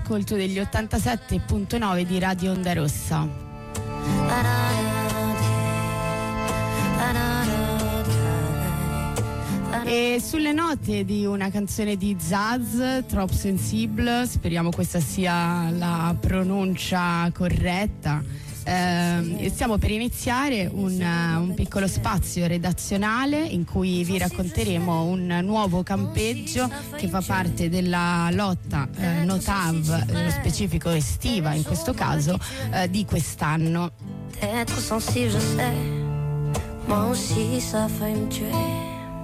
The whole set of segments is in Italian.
all'ascolto degli 87.9 di Radio Onda Rossa. E sulle note di una canzone di Zaz, Trop Sensible, speriamo questa sia la pronuncia corretta. Stiamo per iniziare un piccolo spazio redazionale in cui vi racconteremo un nuovo campeggio che fa parte della lotta Notav, nello specifico estiva in questo caso, di quest'anno. Être sensible, je sais, moi aussi ça a failli me tuer.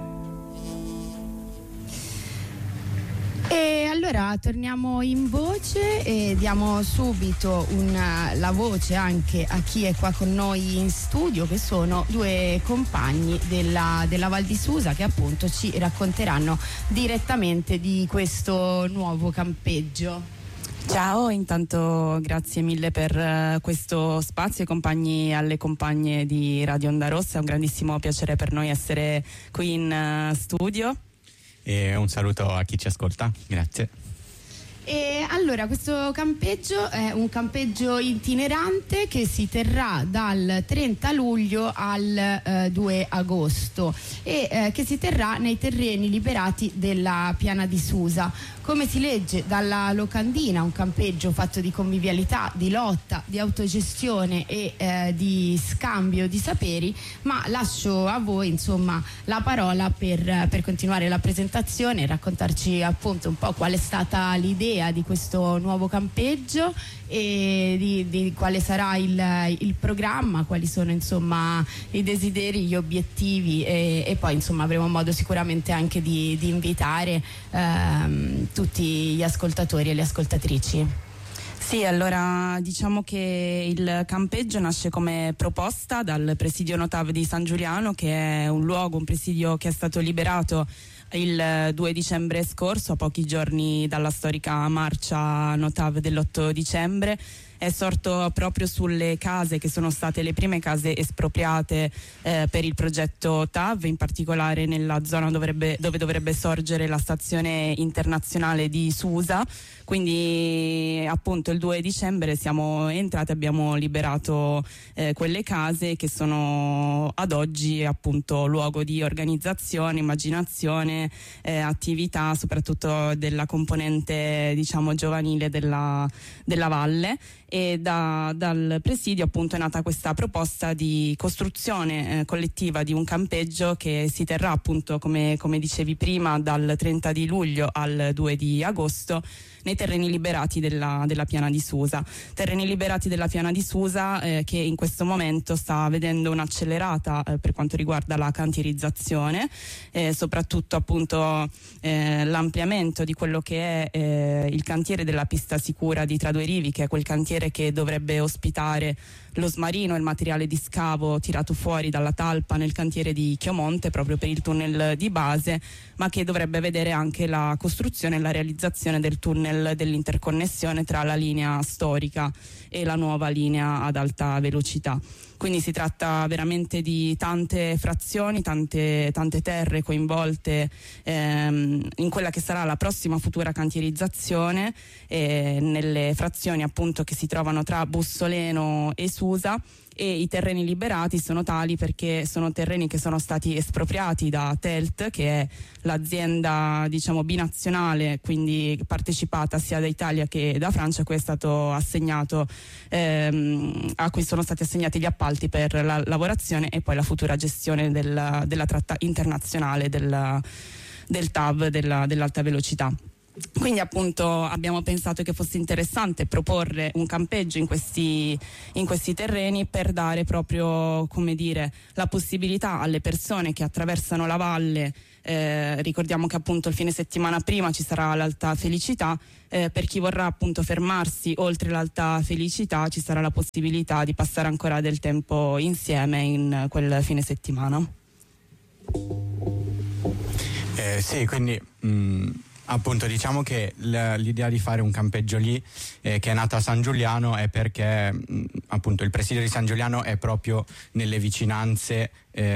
E allora torniamo in voce e diamo subito la voce anche a chi è qua con noi in studio, che sono due compagni della Val di Susa, che appunto ci racconteranno direttamente di questo nuovo campeggio. Ciao, intanto grazie mille per questo spazio alle compagne di Radio Onda Rossa, è un grandissimo piacere per noi essere qui in studio. E un saluto a chi ci ascolta, grazie. E allora questo campeggio è un campeggio itinerante che si terrà dal 30 luglio al 2 agosto e che si terrà nei terreni liberati della Piana di Susa. Come si legge dalla locandina, un campeggio fatto di convivialità, di lotta, di autogestione e di scambio di saperi, ma lascio a voi insomma la parola per continuare la presentazione e raccontarci appunto un po' qual è stata l'idea di questo nuovo campeggio e di quale sarà il programma, quali sono insomma i desideri, gli obiettivi e poi insomma avremo modo sicuramente anche di invitare tutti gli ascoltatori e le ascoltatrici. Sì, allora diciamo che il campeggio nasce come proposta dal presidio Notav di San Giuliano, che è un presidio che è stato liberato il 2 dicembre scorso, a pochi giorni dalla storica marcia Notav dell'8 dicembre. È sorto proprio sulle case che sono state le prime case espropriate per il progetto TAV, in particolare nella zona dove dovrebbe sorgere la stazione internazionale di Susa. Quindi appunto il 2 dicembre siamo entrati, abbiamo liberato quelle case che sono ad oggi appunto luogo di organizzazione, immaginazione, attività soprattutto della componente diciamo giovanile della valle. E dal presidio appunto è nata questa proposta di costruzione collettiva di un campeggio che si terrà appunto come dicevi prima dal 30 di luglio al 2 di agosto nei terreni liberati della Piana di Susa. Terreni liberati della Piana di Susa che in questo momento sta vedendo un'accelerata per quanto riguarda la cantierizzazione, soprattutto appunto l'ampliamento di quello che è il cantiere della pista sicura di Tra Due Rivi, che è quel cantiere che dovrebbe ospitare lo smarino e il materiale di scavo tirato fuori dalla talpa nel cantiere di Chiomonte proprio per il tunnel di base, ma che dovrebbe vedere anche la costruzione e la realizzazione del tunnel dell'interconnessione tra la linea storica e la nuova linea ad alta velocità. Quindi si tratta veramente di tante frazioni, tante terre coinvolte in quella che sarà la prossima futura cantierizzazione, nelle frazioni appunto che si trovano tra Bussoleno e Susa. E i terreni liberati sono tali perché sono terreni che sono stati espropriati da Telt, che è l'azienda diciamo binazionale, quindi partecipata sia da Italia che da Francia, a cui sono stati assegnati gli appalti per la lavorazione e poi la futura gestione della tratta internazionale del TAV dell'alta velocità. Quindi appunto abbiamo pensato che fosse interessante proporre un campeggio in questi terreni per dare proprio, come dire, la possibilità alle persone che attraversano la valle, ricordiamo che appunto il fine settimana prima ci sarà l'Alta Felicità, per chi vorrà appunto fermarsi oltre l'Alta Felicità ci sarà la possibilità di passare ancora del tempo insieme in quel fine settimana. Sì, quindi Appunto, diciamo che l'idea di fare un campeggio lì che è nata a San Giuliano è perché appunto il presidio di San Giuliano è proprio nelle vicinanze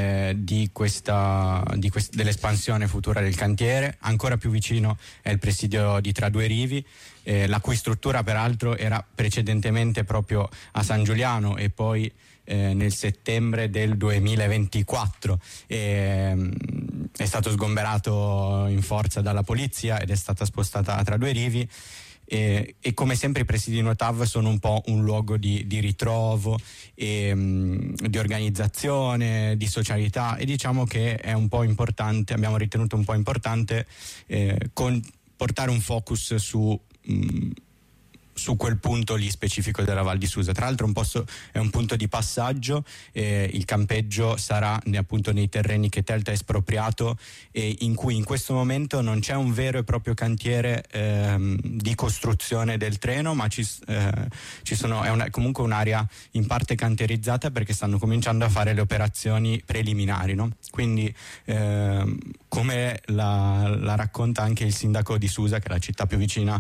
dell'espansione futura del cantiere. Ancora più vicino è il presidio di Tra Due Rivi, la cui struttura peraltro era precedentemente proprio a San Giuliano e poi nel settembre del 2024 è stato sgomberato in forza dalla polizia ed è stata spostata a Tra Due Rivi. E come sempre i presidi Notav sono un po' un luogo di ritrovo e di organizzazione, di socialità, e diciamo che è un po' importante, abbiamo ritenuto un po' importante portare un focus su quel punto lì specifico della Val di Susa. Tra l'altro è un punto di passaggio, il campeggio sarà appunto nei terreni che Telta ha espropriato e in cui in questo momento non c'è un vero e proprio cantiere di costruzione del treno, ma è comunque un'area in parte cantierizzata perché stanno cominciando a fare le operazioni preliminari, no? Quindi come la racconta anche il sindaco di Susa, che è la città più vicina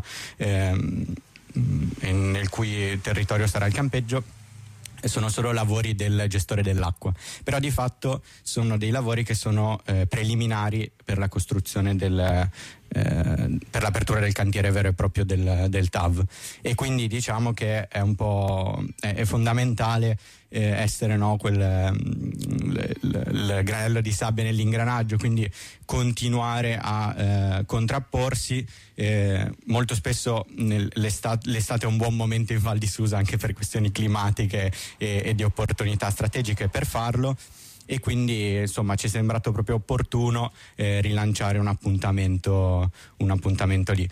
nel cui territorio sarà il campeggio, sono solo lavori del gestore dell'acqua, però di fatto sono dei lavori che sono preliminari per la costruzione per l'apertura del cantiere vero e proprio del TAV, e quindi diciamo che è un po' è fondamentale essere il granello di sabbia nell'ingranaggio, quindi continuare a contrapporsi. Molto spesso l'estate è un buon momento in Val di Susa anche per questioni climatiche e di opportunità strategiche per farlo, e quindi insomma ci è sembrato proprio opportuno rilanciare un appuntamento lì.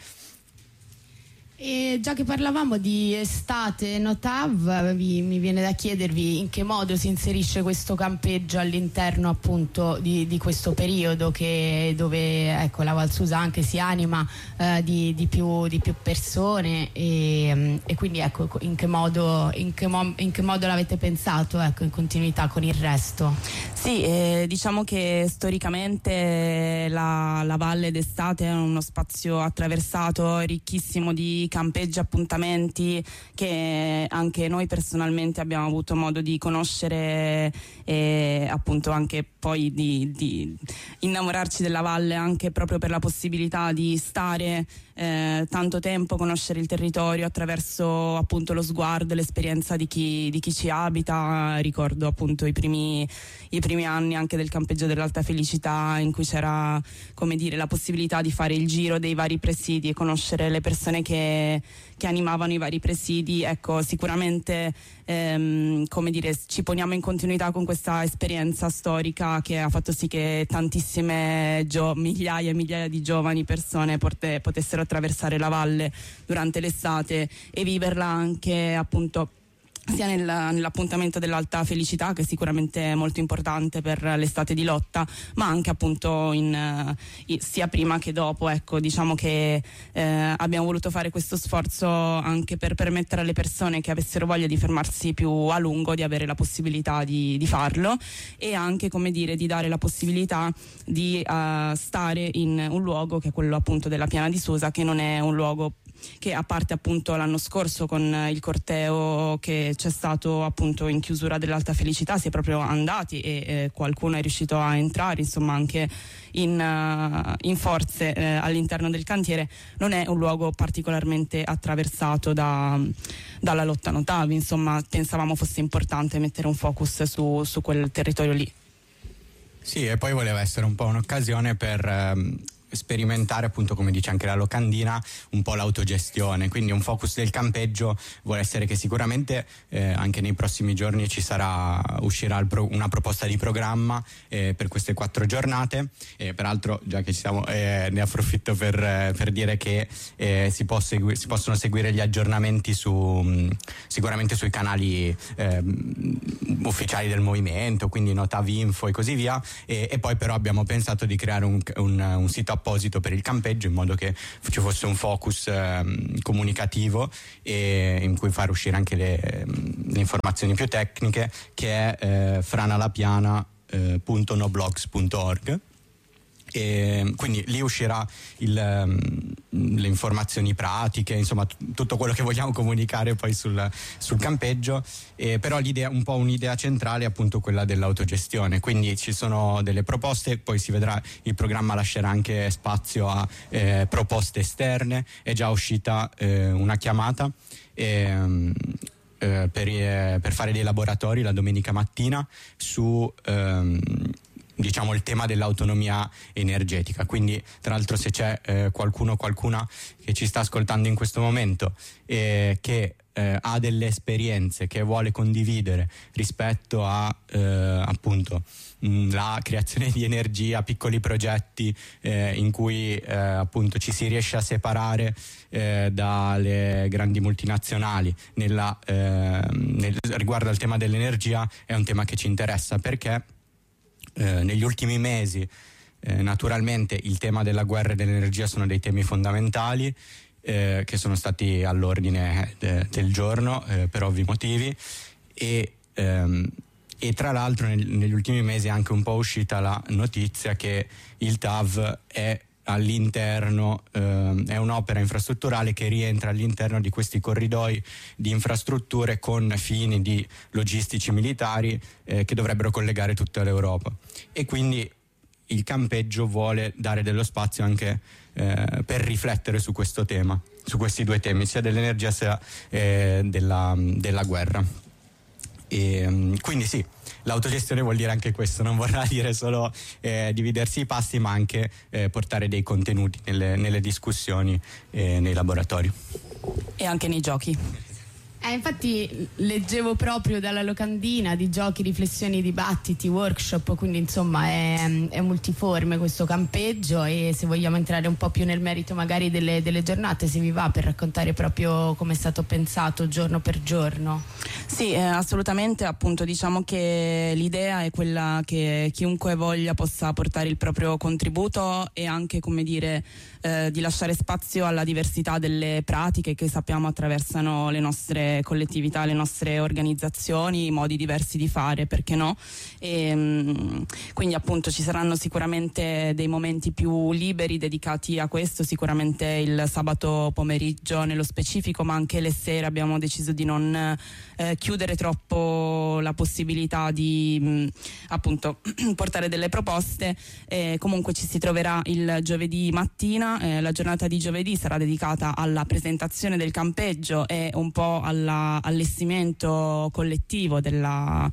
E già che parlavamo di estate Notav, mi viene da chiedervi in che modo si inserisce questo campeggio all'interno appunto di questo periodo dove ecco, la Val Susa anche si anima di più persone, e quindi ecco in che modo l'avete pensato, ecco, in continuità con il resto? Sì, diciamo che storicamente la Valle d'Estate è uno spazio attraversato, ricchissimo di campeggi, appuntamenti che anche noi personalmente abbiamo avuto modo di conoscere, e appunto anche poi di innamorarci della valle, anche proprio per la possibilità di stare tanto tempo, conoscere il territorio attraverso appunto lo sguardo, l'esperienza di chi ci abita. Ricordo appunto i primi anni anche del campeggio dell'Alta Felicità, in cui c'era, come dire, la possibilità di fare il giro dei vari presidi e conoscere le persone che animavano i vari presidi. Ecco, sicuramente come dire, ci poniamo in continuità con questa esperienza storica che ha fatto sì che tantissime migliaia e migliaia di giovani persone potessero attraversare la valle durante l'estate e viverla anche appunto sia nell'appuntamento dell'Alta Felicità, che sicuramente è molto importante per l'estate di Lotta, ma anche appunto sia prima che dopo. Ecco, diciamo che abbiamo voluto fare questo sforzo anche per permettere alle persone che avessero voglia di fermarsi più a lungo di avere la possibilità di farlo, e anche, come dire, di dare la possibilità di stare in un luogo che è quello appunto della Piana di Susa, che non è un luogo che, a parte appunto l'anno scorso con il corteo che c'è stato appunto in chiusura dell'Alta Felicità, si è proprio andati e qualcuno è riuscito a entrare insomma anche in forze all'interno del cantiere, non è un luogo particolarmente attraversato dalla lotta Notav. Insomma, pensavamo fosse importante mettere un focus su quel territorio lì. Sì, e poi voleva essere un po' un'occasione per sperimentare, appunto, come dice anche la locandina, un po' l'autogestione. Quindi un focus del campeggio vuole essere che sicuramente anche nei prossimi giorni uscirà una proposta di programma per queste 4 giornate. Peraltro, già che ci siamo, ne approfitto per dire che si possono seguire gli aggiornamenti sicuramente sui canali ufficiali del movimento, quindi Notav Info e così via, e poi però abbiamo pensato di creare un sito apposito per il campeggio, in modo che ci fosse un focus comunicativo e in cui far uscire anche le informazioni più tecniche, che è franalapiana.noblogs.org. E quindi lì uscirà le informazioni pratiche, insomma tutto quello che vogliamo comunicare poi sul campeggio, però l'idea, un po' un'idea centrale è appunto quella dell'autogestione, quindi ci sono delle proposte, poi si vedrà, il programma lascerà anche spazio a proposte esterne. È già uscita una chiamata per fare dei laboratori la domenica mattina su diciamo il tema dell'autonomia energetica, quindi tra l'altro se c'è qualcuno o qualcuna che ci sta ascoltando in questo momento che ha delle esperienze che vuole condividere rispetto a appunto la creazione di energia, piccoli progetti in cui appunto ci si riesce a separare dalle grandi multinazionali riguardo al tema dell'energia, è un tema che ci interessa perché negli ultimi mesi naturalmente il tema della guerra e dell'energia sono dei temi fondamentali che sono stati all'ordine del giorno per ovvi motivi e tra l'altro negli ultimi mesi è anche un po' uscita la notizia che il TAV è all'interno, è un'opera infrastrutturale che rientra all'interno di questi corridoi di infrastrutture con fini di logistici militari che dovrebbero collegare tutta l'Europa, e quindi il campeggio vuole dare dello spazio anche per riflettere su questo tema, su questi due temi, sia dell'energia sia della guerra. E quindi sì, l'autogestione vuol dire anche questo, non vorrà dire solo dividersi i passi, ma anche portare dei contenuti nelle discussioni nei laboratori e anche nei giochi. Infatti leggevo proprio dalla locandina di giochi, riflessioni, dibattiti, workshop, quindi insomma è multiforme questo campeggio, e se vogliamo entrare un po' più nel merito magari delle giornate, se vi va, per raccontare proprio come è stato pensato giorno per giorno. Sì, assolutamente, appunto diciamo che l'idea è quella che chiunque voglia possa portare il proprio contributo e anche, come dire, di lasciare spazio alla diversità delle pratiche che sappiamo attraversano le nostre collettività, le nostre organizzazioni, i modi diversi di fare, perché no? E quindi appunto ci saranno sicuramente dei momenti più liberi dedicati a questo, sicuramente il sabato pomeriggio nello specifico, ma anche le sere abbiamo deciso di non chiudere troppo la possibilità di appunto portare delle proposte. Comunque ci si troverà il giovedì mattina, la giornata di giovedì sarà dedicata alla presentazione del campeggio e un po' all'allestimento collettivo della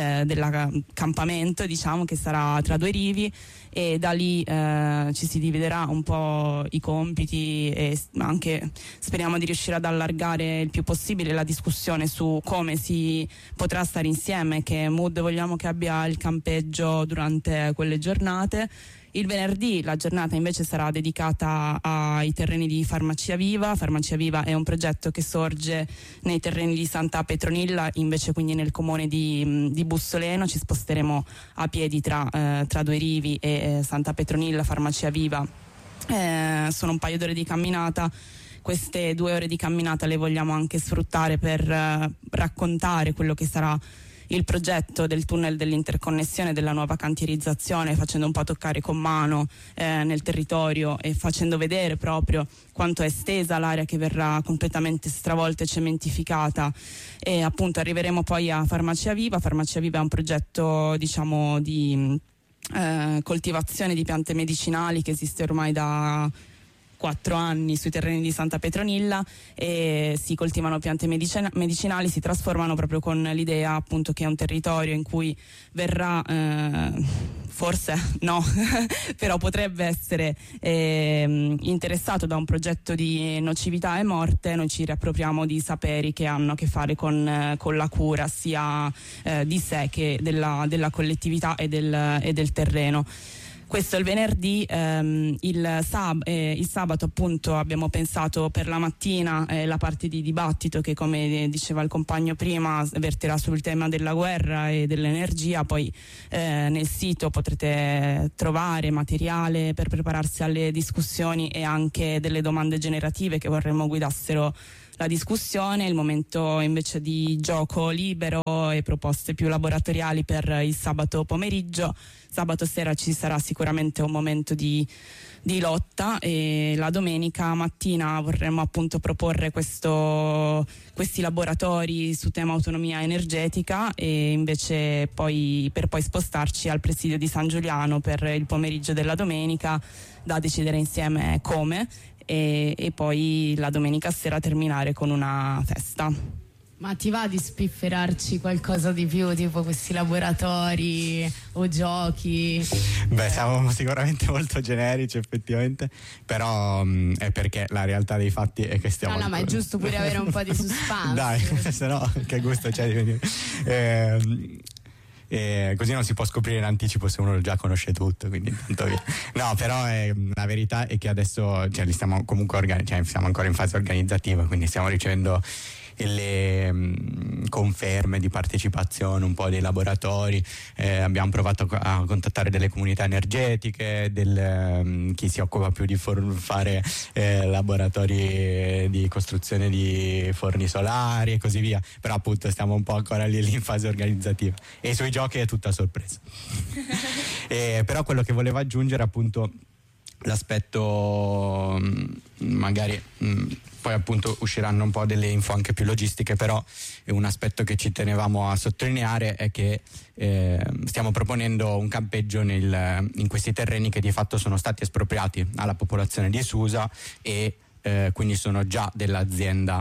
campamento, diciamo, che sarà tra Due Rivi, e da lì ci si dividerà un po' i compiti e anche speriamo di riuscire ad allargare il più possibile la discussione su come si potrà stare insieme, che mood vogliamo che abbia il campeggio durante quelle giornate. Il venerdì la giornata invece sarà dedicata ai terreni di Farmacia Viva. Farmacia Viva è un progetto che sorge nei terreni di Santa Petronilla, invece quindi nel comune di Bussoleno. Ci sposteremo a piedi tra Due Rivi e Santa Petronilla, Farmacia Viva. Sono un paio d'ore di camminata. Queste 2 ore di camminata le vogliamo anche sfruttare per raccontare quello che sarà il progetto del tunnel dell'interconnessione, della nuova cantierizzazione, facendo un po' toccare con mano nel territorio e facendo vedere proprio quanto è estesa l'area che verrà completamente stravolta e cementificata. E appunto arriveremo poi a Farmacia Viva. Farmacia Viva è un progetto, diciamo, di coltivazione di piante medicinali che esiste ormai da 4 anni sui terreni di Santa Petronilla, e si coltivano piante medicinali, si trasformano proprio con l'idea appunto che è un territorio in cui verrà forse no però potrebbe essere interessato da un progetto di nocività e morte. Noi ci riappropriamo di saperi che hanno a che fare con la cura sia di sé che della collettività e del terreno. Questo è il venerdì. Il sabato appunto abbiamo pensato per la mattina la parte di dibattito che, come diceva il compagno prima, verterà sul tema della guerra e dell'energia. Poi nel sito potrete trovare materiale per prepararsi alle discussioni e anche delle domande generative che vorremmo guidassero la discussione, il momento invece di gioco libero e proposte più laboratoriali per il sabato pomeriggio. Sabato sera ci sarà sicuramente un momento di lotta, e la domenica mattina vorremmo appunto proporre questi laboratori su tema autonomia energetica, e invece poi spostarci al presidio di San Giuliano per il pomeriggio della domenica, da decidere insieme come, e poi la domenica sera terminare con una festa. Ma ti va di spifferarci qualcosa di più, tipo questi laboratori o giochi? Beh, siamo sicuramente molto generici effettivamente, però è perché la realtà dei fatti è che stiamo... No, ma è giusto pure avere un po' di suspense. Dai, se no che gusto c'è di venire. Così non si può scoprire in anticipo se uno già conosce tutto, quindi tanto via. No, però la verità è che adesso li stiamo comunque siamo ancora in fase organizzativa, quindi stiamo ricevendo le conferme di partecipazione un po' dei laboratori. Abbiamo provato a contattare delle comunità energetiche, chi si occupa più di fare laboratori di costruzione di forni solari e così via, però appunto stiamo un po' ancora lì in fase organizzativa, e sui giochi è tutta sorpresa. Però quello che volevo aggiungere appunto l'aspetto, magari poi appunto usciranno un po' delle info anche più logistiche, però un aspetto che ci tenevamo a sottolineare è che stiamo proponendo un campeggio in questi terreni che di fatto sono stati espropriati alla popolazione di Susa, e quindi sono già dell'azienda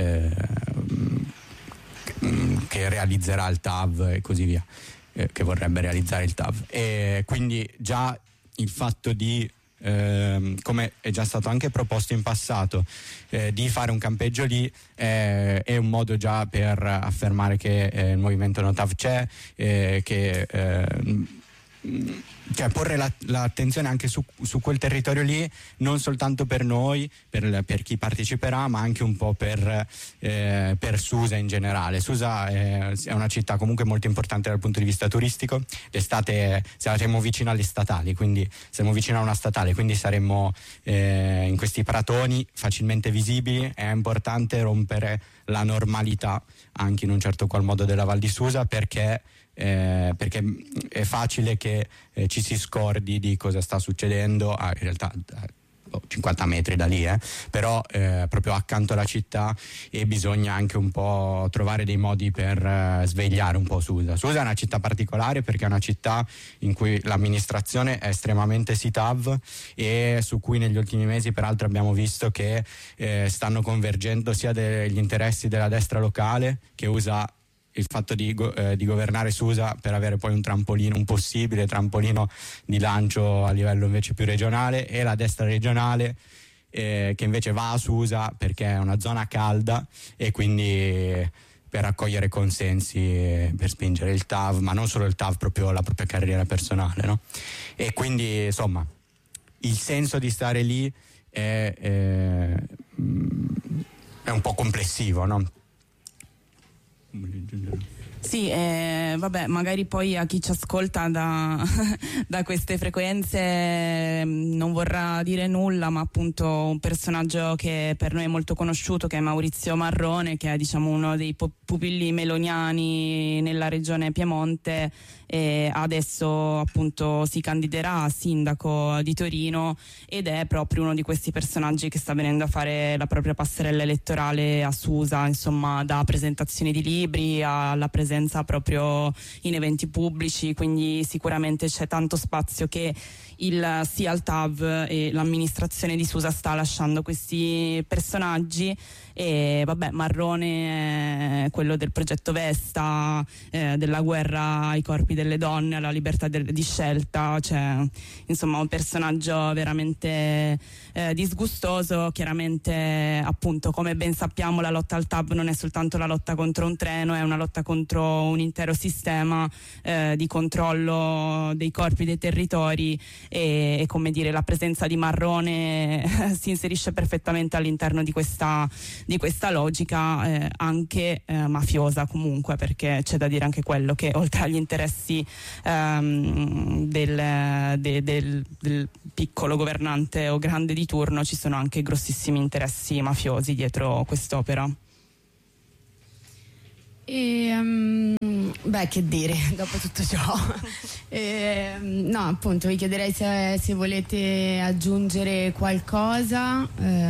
che realizzerà il TAV e così via, che vorrebbe realizzare il TAV, e quindi già il fatto di come è già stato anche proposto in passato, di fare un campeggio lì è un modo già per affermare che il movimento No TAV c'è, cioè porre l'attenzione anche su quel territorio lì, non soltanto per noi, per chi parteciperà, ma anche un po' per Susa in generale. Susa è una città comunque molto importante dal punto di vista turistico. L'estate saremo vicino alle statali, quindi siamo vicino a una statale, quindi saremmo in questi pratoni facilmente visibili. È importante rompere la normalità anche in un certo qual modo della Val di Susa, perché è facile che ci si scordi di cosa sta succedendo in realtà 50 metri da lì, però proprio accanto alla città, e bisogna anche un po' trovare dei modi per svegliare un po' Susa. Susa è una città particolare perché è una città in cui l'amministrazione è estremamente sì-TAV, e su cui negli ultimi mesi peraltro abbiamo visto che stanno convergendo sia degli interessi della destra locale, che usa il fatto di governare Susa per avere poi un possibile trampolino di lancio a livello invece più regionale, e la destra regionale che invece va a Susa perché è una zona calda, e quindi per raccogliere consensi per spingere il TAV, ma non solo il TAV, proprio la propria carriera personale, no? E quindi insomma il senso di stare lì è un po' complessivo, no? Sì, vabbè, magari poi a chi ci ascolta da queste frequenze non vorrà dire nulla, ma appunto un personaggio che per noi è molto conosciuto, che è Maurizio Marrone, che è diciamo uno dei pupilli meloniani nella regione Piemonte, e adesso appunto si candiderà a sindaco di Torino, ed è proprio uno di questi personaggi che sta venendo a fare la propria passerella elettorale a Susa, insomma, da presentazioni di libri alla presenza proprio in eventi pubblici, quindi sicuramente c'è tanto spazio che il sì al TAV e l'amministrazione di Susa sta lasciando questi personaggi. E vabbè, Marrone è quello del progetto Vesta, della guerra ai corpi delle donne, alla libertà di scelta, cioè insomma un personaggio veramente disgustoso. Chiaramente appunto, come ben sappiamo, la lotta al TAV non è soltanto la lotta contro un treno, terreno, è una lotta contro un intero sistema di controllo dei corpi, dei territori, e come dire, la presenza di Marrone si inserisce perfettamente all'interno di questa logica anche mafiosa, comunque, perché c'è da dire anche quello che oltre agli interessi del piccolo governante o grande di turno ci sono anche grossissimi interessi mafiosi dietro quest'opera. Beh, che dire dopo tutto ciò. No, appunto, vi chiederei se volete aggiungere qualcosa.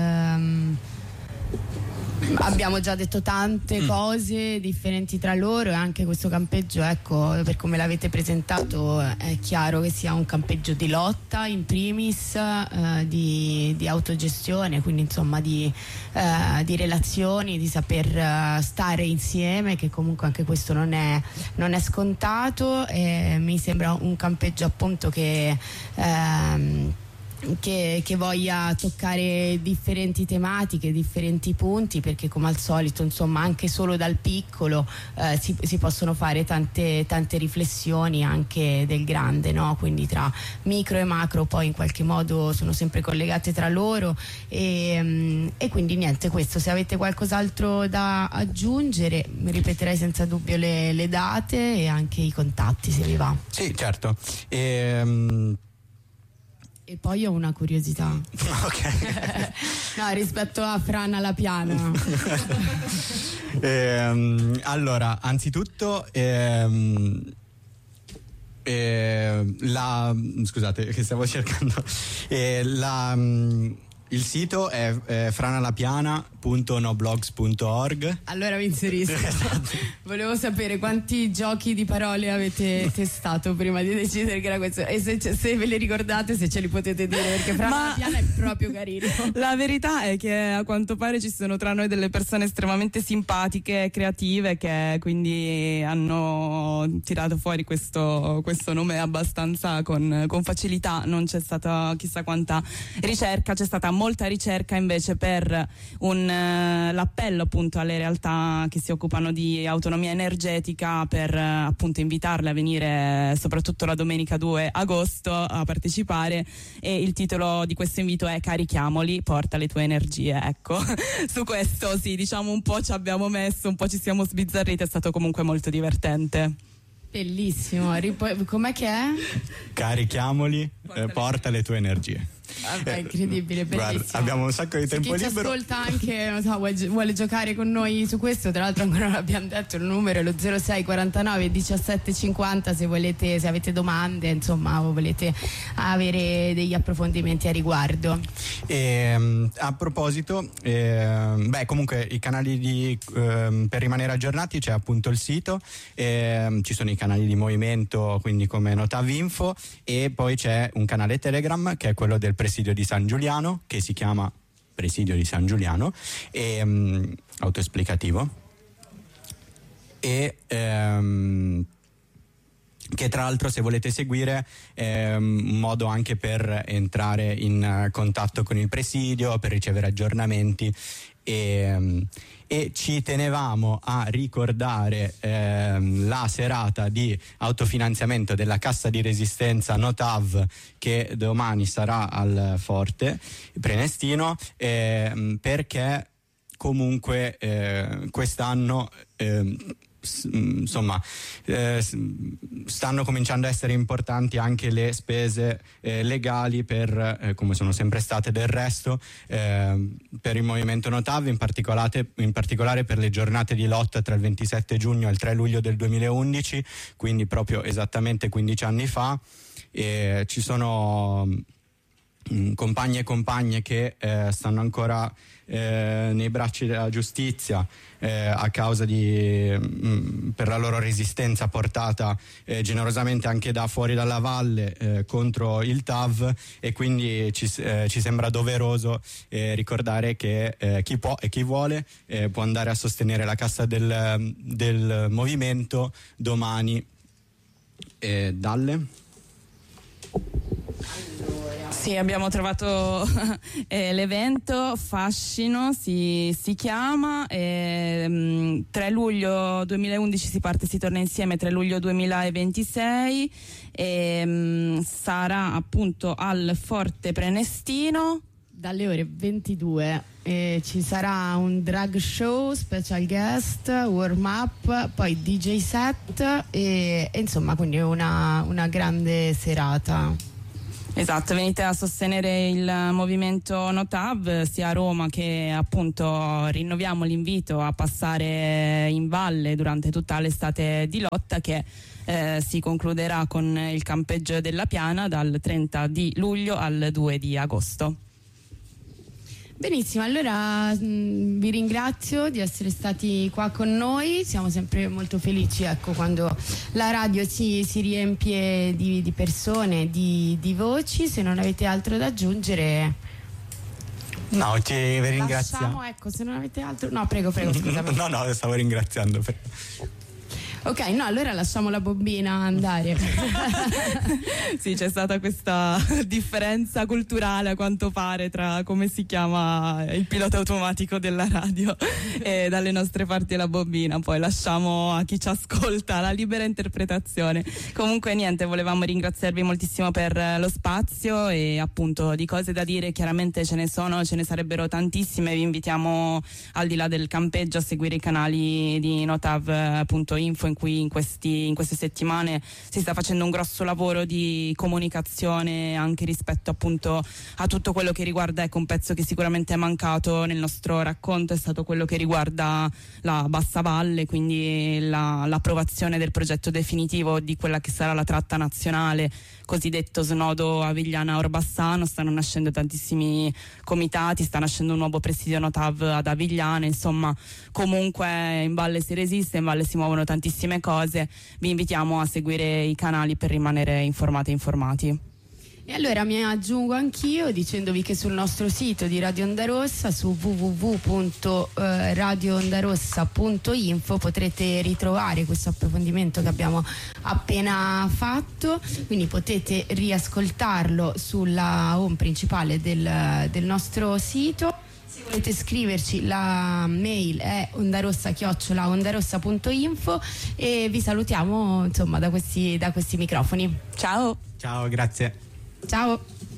Abbiamo già detto tante cose differenti tra loro, e anche questo campeggio, ecco, per come l'avete presentato, è chiaro che sia un campeggio di lotta in primis, di autogestione, quindi insomma di relazioni, di saper stare insieme, che comunque anche questo non è scontato. Mi sembra un campeggio appunto che voglia toccare differenti tematiche, differenti punti, perché come al solito insomma anche solo dal piccolo si possono fare tante riflessioni anche del grande, no? Quindi tra micro e macro poi in qualche modo sono sempre collegate tra loro, e quindi niente, questo. Se avete qualcos'altro da aggiungere, ripeterei senza dubbio le date e anche i contatti, se vi va. Sì, certo. E poi ho una curiosità. Ok. No, rispetto a Frana la Piana. Allora, anzitutto scusate che stavo cercando il sito è franalapiana.noblogs.org. Allora vi inserisco. Volevo sapere quanti giochi di parole avete testato prima di decidere che era questo, e se ve li ricordate, se ce li potete dire, perché Frana la Piana è proprio carino. La verità è che a quanto pare ci sono tra noi delle persone estremamente simpatiche e creative, che quindi hanno tirato fuori questo nome abbastanza con facilità. Non c'è stata chissà quanta ricerca, c'è stata molta ricerca invece per l'appello appunto alle realtà che si occupano di autonomia energetica, per appunto invitarle a venire soprattutto la domenica 2 agosto a partecipare, e il titolo di questo invito è "Carichiamoli, porta le tue energie". Ecco, su questo sì, diciamo un po' ci abbiamo messo, un po' ci siamo sbizzarriti, è stato comunque molto divertente. Bellissimo. Com'è che è? Carichiamoli, porta le tue energie. Vabbè, incredibile, bellissimo. Guarda, abbiamo un sacco di tempo libero. Chi ci ascolta anche, non so, vuole giocare con noi su questo, tra l'altro ancora non l'abbiamo detto, il numero è lo 06 49 17 50, se avete domande, insomma, o volete avere degli approfondimenti a riguardo. A proposito, comunque i canali per rimanere aggiornati c'è appunto il sito, ci sono i canali di movimento, quindi come Notav Info, e poi c'è un canale Telegram che è quello del Presidio di San Giuliano, che si chiama Presidio di San Giuliano, autoesplicativo, e che tra l'altro, se volete seguire, è un modo anche per entrare in contatto con il presidio, per ricevere aggiornamenti, e ci tenevamo a ricordare la serata di autofinanziamento della Cassa di Resistenza Notav, che domani sarà al Forte Prenestino, perché comunque quest'anno insomma stanno cominciando a essere importanti anche le spese legali per come sono sempre state del resto, per il movimento Notav, in particolare per le giornate di lotta tra il 27 giugno e il 3 luglio del 2011, quindi proprio esattamente 15 anni fa. Ci sono compagni e compagne che stanno ancora nei bracci della giustizia a causa per la loro resistenza portata generosamente anche da fuori dalla valle contro il TAV, e quindi ci sembra doveroso ricordare che chi può e chi vuole può andare a sostenere la cassa del movimento domani. Dalle? Sì, abbiamo trovato l'evento Fascino si chiama, 3 luglio 2011 si parte, si torna insieme 3 luglio 2026 e sarà appunto al Forte Prenestino dalle ore 22. Ci sarà un drag show, special guest, warm up, poi DJ set e insomma quindi una grande serata. Esatto, venite a sostenere il movimento Notav sia a Roma che appunto rinnoviamo l'invito a passare in valle durante tutta l'estate di lotta che si concluderà con il campeggio della Piana dal 30 di luglio al 2 di agosto. Benissimo, allora vi ringrazio di essere stati qua con noi, siamo sempre molto felici, ecco, quando la radio si riempie di persone, di voci. Se non avete altro da aggiungere, no, vi ringraziamo. Lasciamo, ecco, se non avete altro, no, prego, scusami. No, stavo ringraziando. Ok, no, allora lasciamo la bombina andare. Sì, c'è stata questa differenza culturale a quanto pare tra come si chiama il pilota automatico della radio e dalle nostre parti la bombina. Poi lasciamo a chi ci ascolta la libera interpretazione. Comunque niente, volevamo ringraziarvi moltissimo per lo spazio e appunto di cose da dire chiaramente ce ne sarebbero tantissime. Vi invitiamo al di là del campeggio a seguire i canali di notav.info in cui in queste settimane si sta facendo un grosso lavoro di comunicazione anche rispetto appunto a tutto quello che riguarda, ecco, un pezzo che sicuramente è mancato nel nostro racconto è stato quello che riguarda la Bassa Valle, quindi l'approvazione del progetto definitivo di quella che sarà la tratta nazionale, cosiddetto snodo Avigliana-Orbassano. Stanno nascendo tantissimi comitati, sta nascendo un nuovo presidio Notav ad Avigliana, insomma comunque in valle si resiste, in valle si muovono tantissime cose. Vi invitiamo a seguire i canali per rimanere informati. E allora mi aggiungo anch'io dicendovi che sul nostro sito di Radio Onda Rossa, su www.radioondarossa.info, potrete ritrovare questo approfondimento che abbiamo appena fatto, quindi potete riascoltarlo sulla home principale del nostro sito. Se volete scriverci, la mail è ondarossa@ondarossa.info e vi salutiamo insomma da questi microfoni. Ciao, grazie. Ciao.